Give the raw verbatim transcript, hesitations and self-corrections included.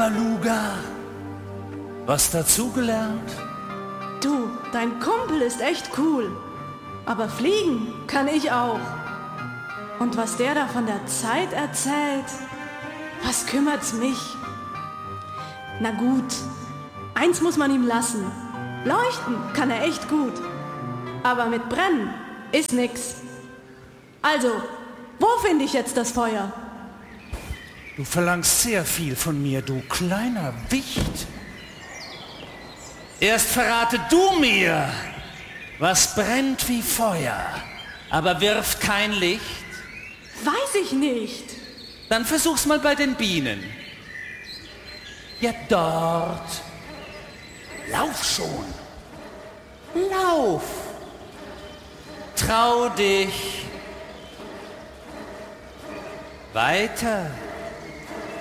Babaluga, was dazugelernt? Du, dein Kumpel ist echt cool. Aber fliegen kann ich auch. Und was der da von der Zeit erzählt, was kümmert's mich? Na gut, eins muss man ihm lassen. Leuchten kann er echt gut. Aber mit Brennen ist nix. Also, wo finde ich jetzt das Feuer? Du verlangst sehr viel von mir, du kleiner Wicht. Erst verrate du mir, was brennt wie Feuer, aber wirft kein Licht. Weiß ich nicht. Dann versuch's mal bei den Bienen. Ja, dort. Lauf schon. Lauf. Trau dich. Weiter.